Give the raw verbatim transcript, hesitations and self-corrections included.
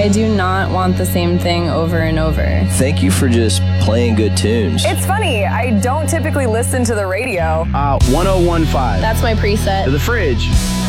I do not want the same thing over and over. Thank you for just playing good tunes. It's funny, I don't typically listen to the radio. Uh, one oh one point five. That's my preset. The Fridge.